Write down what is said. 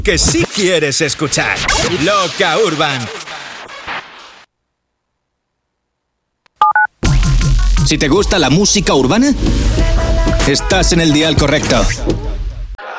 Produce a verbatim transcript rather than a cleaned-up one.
que sí quieres escuchar. Loca Urban. Si te gusta la música urbana, estás en el dial correcto.